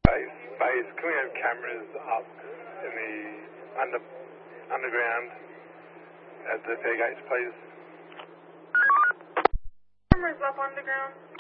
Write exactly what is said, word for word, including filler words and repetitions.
Base, base, can we have cameras up in the under, underground at the fair gates, please? Cameras up underground.